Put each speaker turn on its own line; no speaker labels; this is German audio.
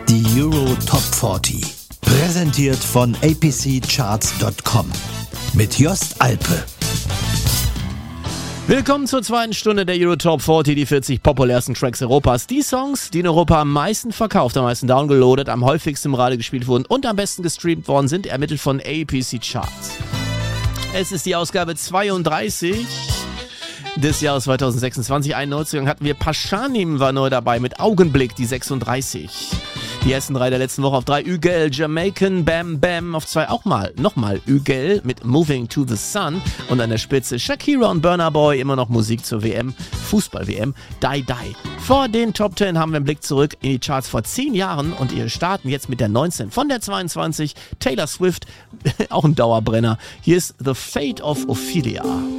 Die Euro Top 40. Präsentiert von apccharts.com. Mit Jost Alpe.
Willkommen zur zweiten Stunde der Euro Top 40, die 40 populärsten Tracks Europas. Die Songs, die in Europa am meisten verkauft, am meisten downgeloadet, am häufigsten im Radio gespielt wurden und am besten gestreamt worden sind, ermittelt von APC Charts. Es ist die Ausgabe 32 des Jahres 2026. Einen Neuzugang hatten wir. Pashanim war neu dabei mit Augenblick, die 36. Die ersten drei der letzten Woche auf 3 Ügel, Jamaican, Bam Bam auf 2 auch nochmal Ügel mit Moving to the Sun und an der Spitze Shakira und Burna Boy, immer noch Musik zur WM, Fußball-WM, Die Die. Vor den Top 10 haben wir einen Blick zurück in die Charts vor 10 Jahren und wir starten jetzt mit der 19 von der 22, Taylor Swift, auch ein Dauerbrenner. Hier ist The Fate of Ophelia.